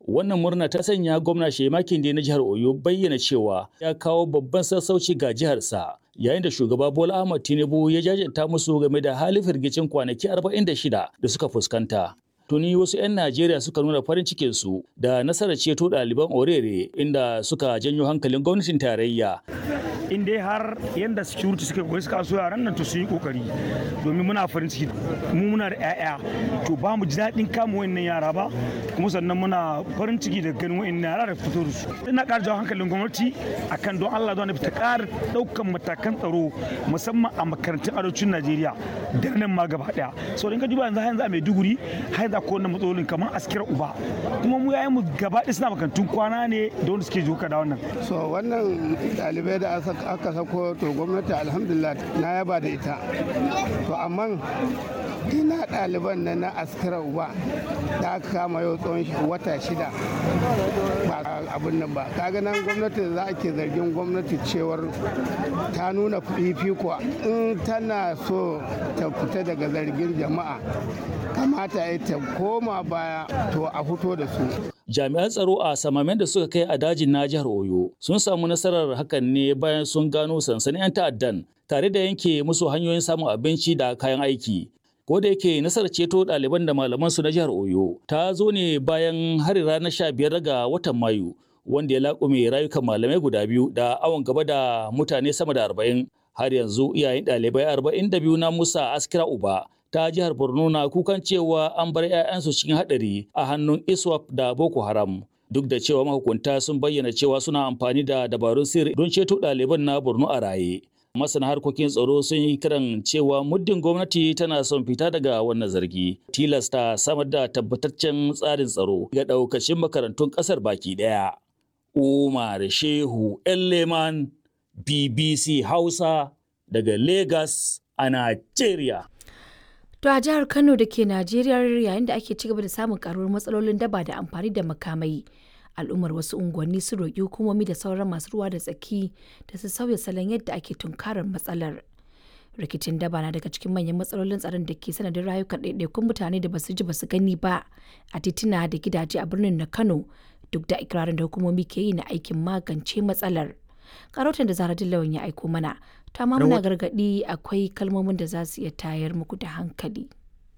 Wannan murna ta sanya gwamna Seyi Makinde na jihar Oyo bayyana cewa ya kawo babban sassauci ga jiharsa, yayin da shugaba Bola Ahmed Tinubu ya jajanta musu game da halin firgicin kwanaki 46 da suka fuskanta. Tuni wasu 'yan Najeriya suka nuna farin cikinsu da nasarar ceto ɗaliban Orere, inda suka janyo hankalin gwamnatin tarayya. In dai har yanda security suka koyi suka so yaran nan to su yi kokari, domin muna farin ciki, mu muna da 'ya'ya to ba mu ji daɗin kama wayannan yara ba, kuma sannan muna farin ciki da ganin wayannan yara da fito da su. Ina ƙara jawo hankalin gwamnati akan don Allah don ta ƙara ɗaukan matakan tsaro musamman a makarantun arewacin Najeriya da nan ma gaba ɗaya. So in ka duba yanzu a Maiduguri har yanzu akwai wannan matsalolin kamar Askira Uba, kuma mu yayin mu gaba ɗaya suna makarantun kwana ne da wanda suke joka da wannan. So wannan ɗalibai da aka sako to gwamnati alhamdulillah na yaba da ita, to amma ina ɗaliban na Askira Uba da aka kama yau tsawon wata 6 ba abin nan ba. Kaga nan gwamnati za a ke zargin gwamnati cewar ta nuna fifiko in tana so ta fita daga zargin jama'a, kamata ya ta koma baya to a fito da su. Jami'an tsaro a samamen da suka kai a dajin na jihar Oyo sun samu nasarar hakan ne bayan sun gano sansanin 'yan ta'addan tare da yanke musu hanyoyin samun abinci da kayan aiki. Ko da yake nasarar ceto ɗaliban da malaman su na jihar Oyo ta zo ne bayan hari ranar 15 ga watan Mayu, wanda ya laƙume rayukan malamai guda biyu da awon gaba da mutane sama da 40. Har yanzu iyayen ɗalibai 42 na Musa Askira Uba ta jihar Borno na kukan cewa an bar 'ya'yansu cikin haɗari a hannun ISWAP da Boko Haram. Duk da cewa mahukunta sun bayyana cewa suna amfani da dabarun sirri don ceto ɗaliban na Borno a raye. Masana harkokin tsaro sun yi kiran cewa muddin gwamnati tana son fita daga wannan zargi, tilasta samar da tabbataccen tsarin tsaro ga ɗaukacin makarantun ƙasar baki ɗaya. Umar Shehu Leman, BBC Hausa daga Lagos a Najeriya. To a jihar Kano da ke Najeriya, yayin da ake cigaba da samun karuwar matsalolin daba da amfani da makamai, al'ummar wasu unguwanni sun roƙi hukumomi da sauran masu ruwa da tsaki da su sauya salon yadda ake tunkarar matsalar. Rikicin daba na daga cikin manyan matsalolin tsaron da ke sanadin rayukan ɗaiɗaikun mutane da basu ji basu gani ba a tituna da gidaje a birnin na Kano, duk da ikirarin da hukumomi ke yi na aikin magance matsalar. Karotan da Zaradin Lawan ya aiko mana, ta ma muna gargaɗi akwai kalmomin da za su iya tayar muku da hankali.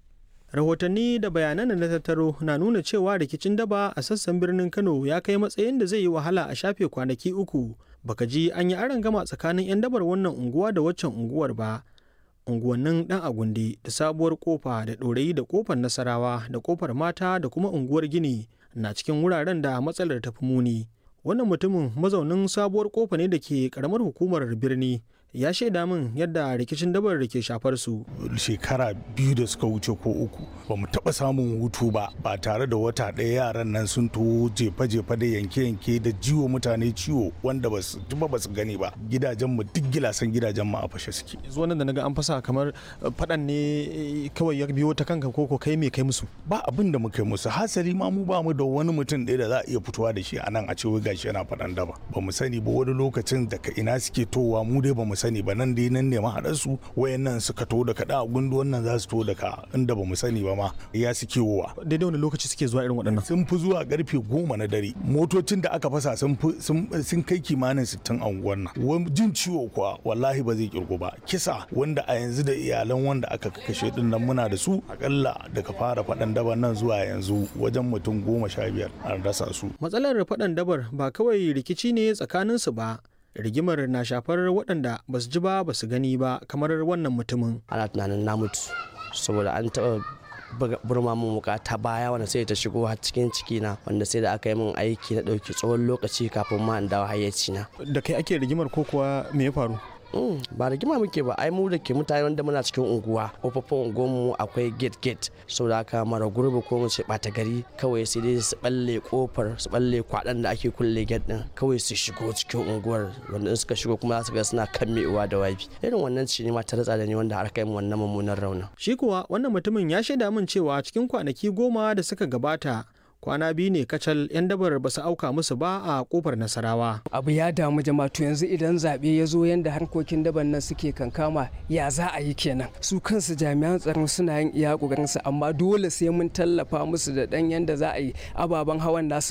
Rahotanni da bayanan da na tattaro na nuna cewa rikicin daba a sassan birnin Kano ya kai matsayin da zai yi wahala a shafe kwanaki 3 baka ji an yi arangama tsakanin 'yan dabar wannan unguwa da waccan unguwar ba. Unguwannin Dan Agundi da Sabuwar Kofa da Ɗorayi da Kofar Nasarawa da Kofar Mata da kuma unguwar Gini na cikin wuraren da matsalar ta fi muni. Wannan mutumin mazaunin Sabuwar Kofa ne da ke karamar hukumar birni, ya shaida min yadda rikicin dabar da ke shafar su. Shekara 2 da suka wuce ko 3 ba mu taɓa samun hutu ba tare da wata ɗaya yaran nan sun to jefa-jefa da yanke-yanke da jiwo mutane ciwo wanda ba su ba su gani ba. Gidajen mu duk gilasan gidajen mu a fashe suke. Zuwa nan da naga an fasa kamar faɗan ne kawai ya biyo ta kanka ko kai me kai musu? Ba abin da muka yi musu, hasali ma mu ba mu da wani mutum ɗaya da za a iya fitowa da shi a nan a ce wai gashi yana faɗan daba. Ba mu sani ba wani lokacin daga ina suke towa mu dai ba mu sani ba, nan dai nan ne mahaɗarsu wayannan suka to da kaɗa a gundu wannan za su to da ka inda ba mu sani ba ma ya suke wowa. Daidai wani lokaci suke zuwa irin waɗannan? Sun fi zuwa karfe 10 na dare. Motocin da aka fasa sun kai kimanin 60 a unguwar nan. Jin ciwo kuwa wallahi ba zai kirgo ba. Kisa wanda a yanzu da iyalan wanda aka kashe din nan muna da su akalla daga fara faɗan dabar nan zuwa yanzu wajen mutum 15 an rasa su. Matsalar faɗan dabar ba kawai rikici ne tsakaninsu ba, rigimar na shafar waɗanda ba su ji ba su gani ba, kamar wannan mutumin. Ana tunanin na mutu saboda an taɓa burma min wuka ta baya wanda sai ta shigo har cikin cikina, wanda sai da aka yi min aiki na ɗauki tsawon lokaci kafin ma in dawo hayyacina. Da kai ake rigimar ko kuwa me ya faru? Ba rigima muke ba, ai mu da ke mutane wanda muna cikin unguwa, kofofin unguwarmu akwai gate saboda haka mara gurbi ko mu ce ɓata gari kawai sai dai su balle kofar su balle kwaɗan da ake kulle gate din kawai su shigo cikin unguwar, wanda in suka shigo kuma za su ga suna kan uwa da wabi. Irin wannan ce ne ma ta ratsa da ni wanda har kai mu wannan mummunan rauna. Shi kuwa wannan mutumin ya shaida min cewa cikin kwanaki 10 da suka gabata kwana 2 ne kacal 'yan dabar ba su auka musu ba a kofar Nasarawa. Abu ya damu jama'a, to yanzu idan zaɓe ya zo yanda harkokin daban nan suke kankama ya za a yi kenan. Su kansu jami'an tsaron suna yin iya ƙoƙarinsu, amma dole sai mun tallafa musu da ɗan yanda za a yi ababen hawan nasu